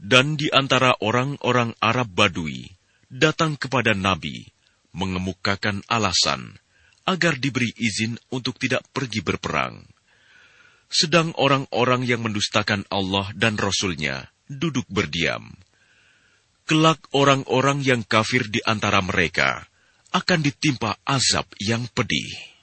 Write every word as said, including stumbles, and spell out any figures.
Dan di antara orang-orang Arab Badui datang kepada Nabi mengemukakan alasan agar diberi izin untuk tidak pergi berperang. Sedang orang-orang yang mendustakan Allah dan Rasul-Nya duduk berdiam. Kelak orang-orang yang kafir di antara mereka akan ditimpa azab yang pedih.